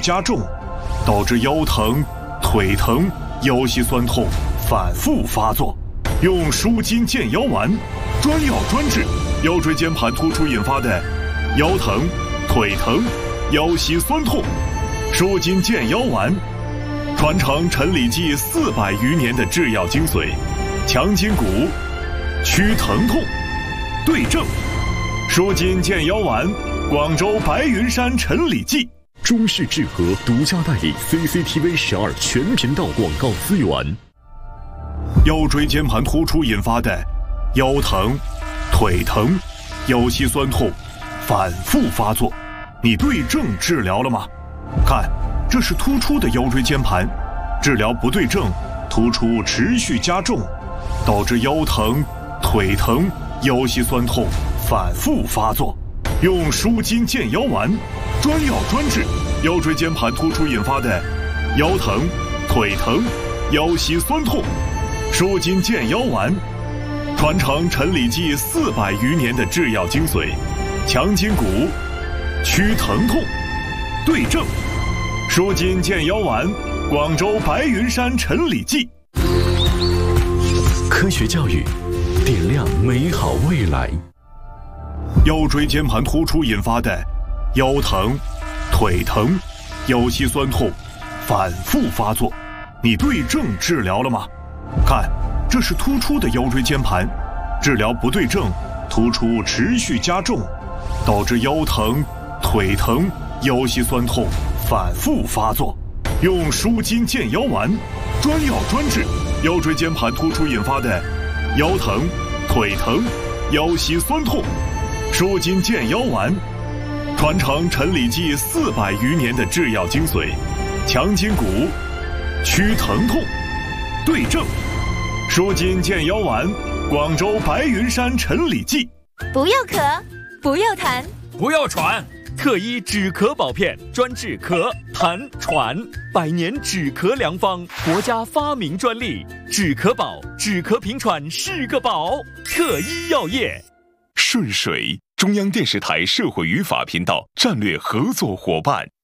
加重，导致腰疼、腿疼、腰膝酸痛反复发作。用舒筋健腰丸，专药专治腰椎间盘突出引发的腰疼、腿疼、腰膝酸痛。舒筋健腰丸，传承陈李济400余年的制药精髓，强筋骨，祛疼痛，对症。舒筋健腰丸，广州白云山陈李济。 中视智和独家代理 CCTV 12全频道广告资源。 腰椎间盘突出引发的腰疼、腿疼、腰膝酸痛反复发作，你对症治疗了吗？看，这是突出的腰椎间盘，治疗不对症，突出持续加重，导致腰疼、腿疼、腰膝酸痛反复发作。用舒筋健腰丸，专药专治腰椎间盘突出引发的腰疼、腿疼、腰膝酸痛。舒筋健腰丸，传承陈李济400余年的制药精髓，强筋骨，祛疼痛，对症。舒筋健腰丸，广州白云山陈李济。 科学教育，点亮美好未来。 腰椎间盘突出引发的腰疼、腿疼、腰膝酸痛反复发作，你对症治疗了吗？看，这是突出的腰椎间盘，治疗不对症，突出持续加重，导致腰疼、腿疼、腰膝酸痛反复发作。用舒筋健腰丸，专药专治腰椎间盘突出引发的腰疼、腿疼、腰膝酸痛。舒筋健腰丸，传承陈李济400余年的制药精髓，强筋骨，祛疼痛，对症。舒筋健腰丸，广州白云山陈李济。 不要咳，不要痰， 不要喘，特医止咳保片，专治咳、痰、喘，100年止咳良方，国家发明专利，止咳宝，止咳平喘是个宝。特医药业。 顺水，中央电视台社会与法频道战略合作伙伴。